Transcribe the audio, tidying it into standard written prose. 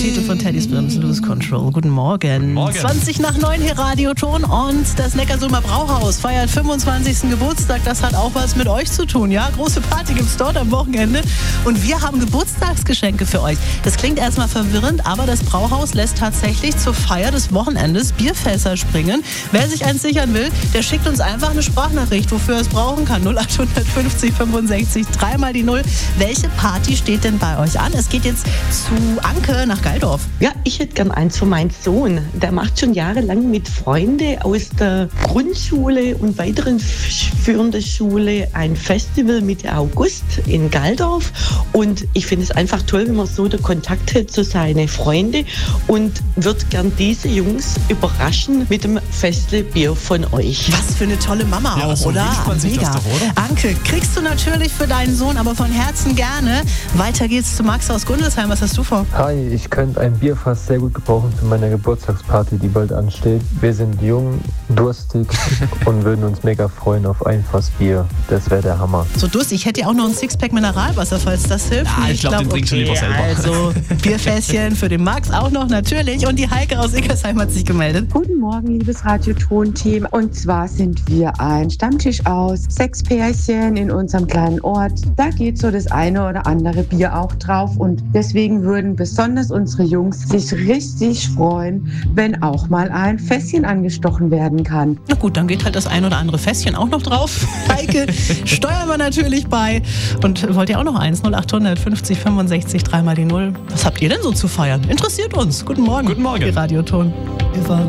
Titel von Teddy Swims, Lose Control. Guten Morgen. Morgen. 20 nach 9 hier Radioton und das Neckarsulmer Brauhaus feiert 25. Geburtstag. Das hat auch was mit euch zu tun, ja? Große Party gibt's dort am Wochenende und wir haben Geburtstagsgeschenke für euch. Das klingt erstmal verwirrend, aber das Brauhaus lässt tatsächlich zur Feier des Wochenendes Bierfässer springen. Wer sich eins sichern will, der schickt uns einfach eine Sprachnachricht, wofür er es brauchen kann. 0850 65 3 mal die 0. Welche Party steht denn bei euch an? Es geht jetzt zu Anke nach Galdorf. Ja, ich hätte gern eins für meinen Sohn. Der macht schon jahrelang mit Freunden aus der Grundschule und weiteren führenden Schule ein Festival Mitte August in Galdorf. Und ich finde es einfach toll, wenn man so den Kontakt hat zu seinen Freunden und würde gern diese Jungs überraschen mit dem Festle Bier von euch. Was für eine tolle Mama Ja, auch, so oder? wünscht man sich das doch, oder? Anke, kriegst du natürlich für deinen Sohn, aber von Herzen gerne. Weiter geht's zu Max aus Gundelsheim. Was hast du vor? Hi, ich könnte ein Bierfass sehr gut gebrauchen für meine Geburtstagsparty, die bald ansteht. Wir sind jung, durstig und würden uns mega freuen auf ein Fass Bier. Das wäre der Hammer. So durstig. Ich hätte ja auch noch ein Sixpack Mineralwasser, falls das hilft. Ja, ich glaub, den trinkt schon lieber selber. Also Bierfässchen für den Max auch noch natürlich. Und die Heike aus Ickersheim hat sich gemeldet. Guten Morgen, liebes Radioton-Team. Und zwar sind wir ein Stammtisch aus 6 Pärchen in unserem kleinen Ort. Da geht so das eine oder andere Bier auch drauf. Und deswegen würden besonders unsere Jungs sich richtig freuen, wenn auch mal ein Fässchen angestochen werden kann. Na gut, dann geht halt das ein oder andere Fässchen auch noch drauf. Heike, steuern wir natürlich bei. Und wollt ihr auch noch eins? 0850 65 3 mal die 0. Was habt ihr denn so zu feiern? Interessiert uns. Guten Morgen. Guten Morgen. Die Radioton.